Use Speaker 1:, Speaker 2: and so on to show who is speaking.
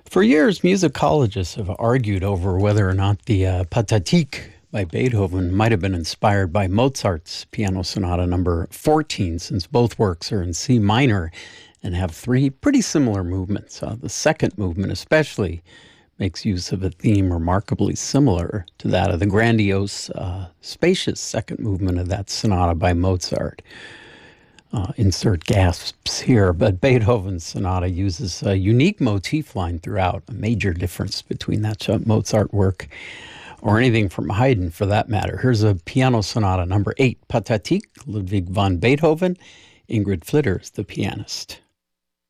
Speaker 1: For years, musicologists have argued over whether or not the Pathetique by Beethoven might have been inspired by Mozart's Piano Sonata number 14, since both works are in C minor and have three pretty similar movements. The second movement especially makes use of a theme remarkably similar to that of the grandiose, spacious second movement of that sonata by Mozart. Insert gasps here, but Beethoven's sonata uses a unique motif line throughout, a major difference between that Mozart work or anything from Haydn for that matter. Here's a Piano Sonata number 8, Pathetique, Ludwig van Beethoven. Ingrid Flitter is the pianist.